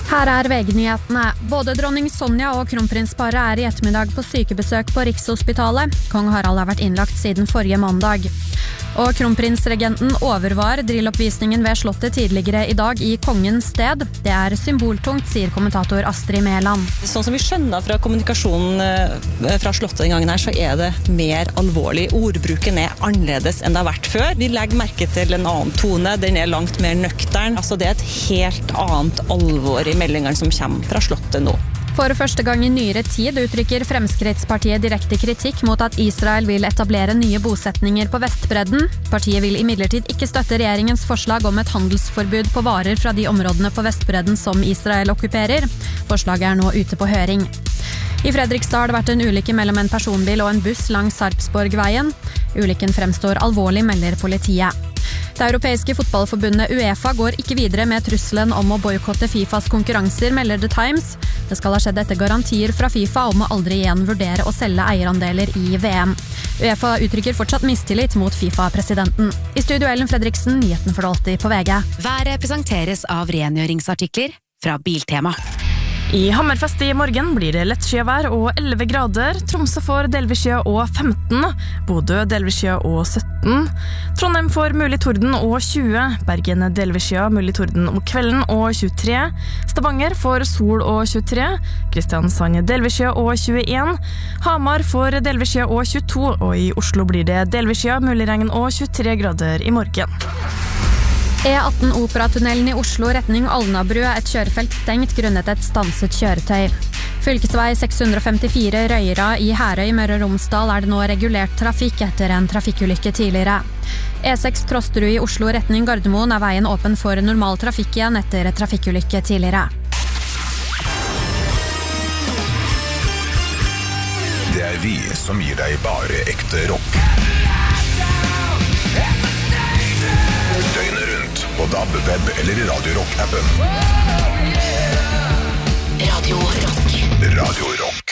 Her VG-nyhetene. Både dronning Sonja og kronprinsparet I ettermiddag på sykebesøk på Rikshospitalet. Kong Harald har vært innlagt siden forrige mandag. Og kronprinsregenten overvar drilloppvisningen ved slottet tidligere I dag I kongens sted. Det symboltungt, sier kommentator Astrid Mæland. Sånn som vi skjønner fra kommunikasjonen fra slottet den gangen her, så det mer alvorlig. Ordbruken annerledes enn det har vært før. Vi legger merke til en annen tone, den langt mer nøktern. Altså det et helt annet alvor I meldingene som kommer fra slottet nå. For første gang I nyere tid uttrykker Fremskrittspartiet direkte kritikk mot at Israel vil etablere nye bosetninger på Vestbredden. Partiet vil imidlertid ikke støtte regjeringens forslag om et handelsforbud på varer fra de områdene på Vestbredden som Israel okkuperer. Forslaget nå ute på høring. I Fredrikstad har det vært en ulykke mellom en personbil og en buss langs Sarpsborgveien. Ulykken fremstår alvorlig, melder politiet. Det europeiske fotballforbundet UEFA går ikke videre med trusselen om å boykotte FIFAs konkurranser, melder The Times. Det skal ha skjedd etter garantier fra FIFA om å aldri igjen vurdere å selge eierandeler I VM. UEFA uttrykker fortsatt mistillit mot FIFA-presidenten. I studio Ellen Fredriksen, nyheten for alltid på VG. Været presenteres av rengjøringsartikler fra Biltema. I Hammerfest I morgen blir det lettskyvær og 11 grader. Tromsø får delvis skya og 15. Bodø delvis skya og 17. Trondheim får mulig torden og 20. Bergen delvis skya, mulig torden om kvelden og 23. Stavanger får sol og 23. Kristiansand delvis skya og 21. Hamar får delvis skya og 22. Og I Oslo blir det delvis skya, mulig regn og 23 grader I morgen. E18 Operatunnelen I Oslo retning Alnabru et kjørefelt stengt grunnet et stanset kjøretøy. Fylkesvei 654 Røyra I Herøy, Møre og Romsdal det nå regulert trafikk etter en trafikkulykke tidligere. E6 Trosterud I Oslo retning Gardermoen veien åpen for normal trafikk igjen etter et trafikkulykke tidligere. Det vi som gir deg bare ekte rock. Døgnet rundt på DAB, web eller I Radio Rock-appen. Radio Rock. Radio Rock.